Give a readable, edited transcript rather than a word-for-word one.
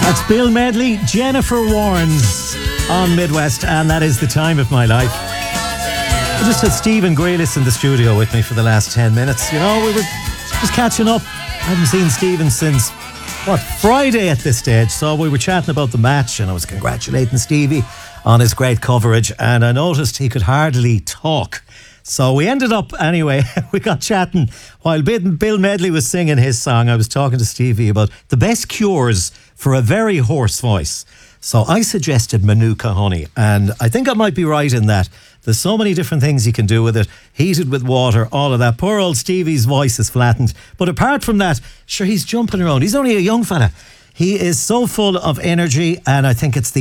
That's Bill Medley, Jennifer Warnes on Midwest, and that is the time of my life. I just had Stephen Grealis in the studio with me for the last 10 minutes. You know, we were just catching up. I haven't seen Stephen since, Friday at this stage. So we were chatting about the match and I was congratulating Stevie on his great coverage, and I noticed he could hardly talk. So we ended up, anyway, we got chatting while Bill Medley was singing his song. I was talking to Stevie about the best cures for a very hoarse voice. So I suggested Manuka honey, and I think I might be right in that. There's so many different things you can do with it. Heated with water, all of that. Poor old Stevie's voice is flattened. But apart from that, sure, he's jumping around. He's only a young fella. He is so full of energy, and I think it's the